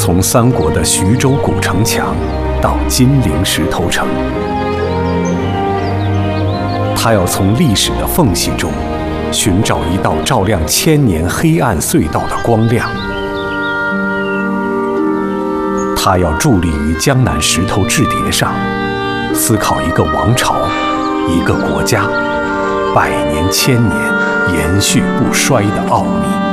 从三国的徐州古城墙到金陵石头城，他要从历史的缝隙中寻找一道照亮千年黑暗隧道的光亮。他要伫立于江南石头制叠上，思考一个王朝、一个国家，百年千年延续不衰的奥秘。